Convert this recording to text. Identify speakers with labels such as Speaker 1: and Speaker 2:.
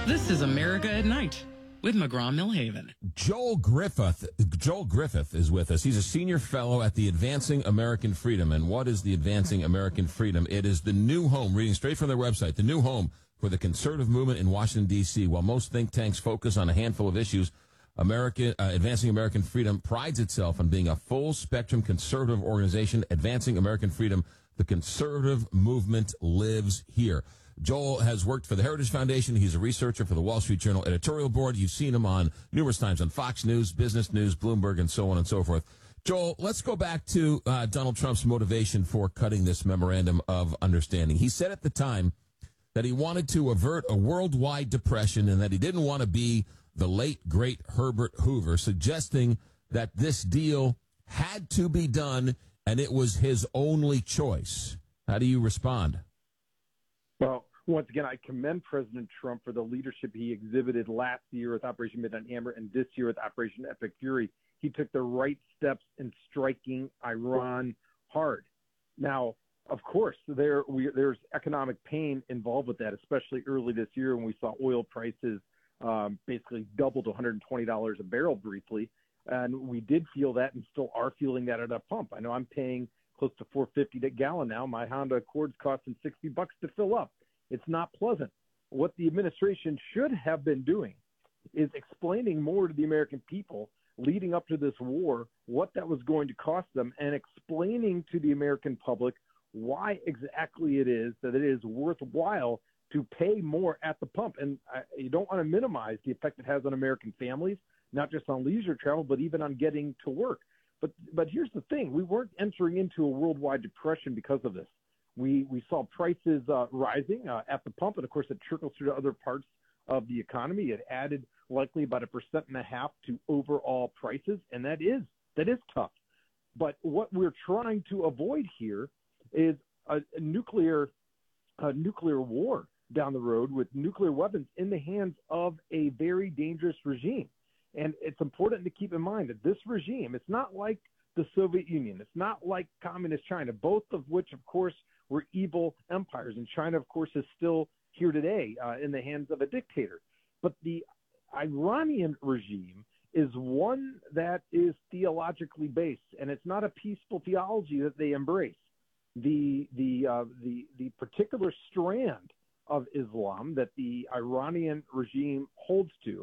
Speaker 1: This is America at Night with McGraw-Millhaven.
Speaker 2: Joel Griffith is with us. He's a senior fellow at the Advancing American Freedom. And what is the Advancing American Freedom? It is the new home, reading straight from their website, the new home for the conservative movement in Washington, D.C. While most think tanks focus on a handful of issues, Advancing American Freedom prides itself on being a full-spectrum conservative organization. Advancing American Freedom, the conservative movement lives here. Joel has worked for the Heritage Foundation. He's a researcher for the Wall Street Journal editorial board. You've seen him on numerous times on Fox News, Business News, Bloomberg, and so on and so forth. Joel, let's go back to Donald Trump's motivation for cutting this memorandum of understanding. He said at the time that he wanted to avert a worldwide depression and that he didn't want to be the late, great Herbert Hoover, suggesting that this deal had to be done and it was his only choice. How do you respond?
Speaker 3: Well, once again, I commend President Trump for the leadership he exhibited last year with Operation Midnight Hammer and this year with Operation Epic Fury. He took the right steps in striking Iran hard. Now, of course, there's economic pain involved with that, especially early this year when we saw oil prices basically double to $120 a barrel briefly. And we did feel that and still are feeling that at a pump. I know I'm paying close to $4.50 a gallon now. My Honda Accord's costing $60 to fill up. It's not pleasant. What the administration should have been doing is explaining more to the American people leading up to this war what that was going to cost them and explaining to the American public why exactly it is that it is worthwhile to pay more at the pump. And you don't want to minimize the effect it has on American families, not just on leisure travel, but even on getting to work. But here's the thing. We weren't entering into a worldwide depression because of this. We saw prices rising at the pump, and, of course, it trickles through to other parts of the economy. It added likely about 1.5% to overall prices, and that is tough. But what we're trying to avoid here is a nuclear war down the road with nuclear weapons in the hands of a very dangerous regime. And it's important to keep in mind that this regime, it's not like the Soviet Union. It's not like communist China, both of which, of course, were evil empires. And China, of course, is still here today in the hands of a dictator. But the Iranian regime is one that is theologically based, and it's not a peaceful theology that they embrace. The particular strand of Islam that the Iranian regime holds to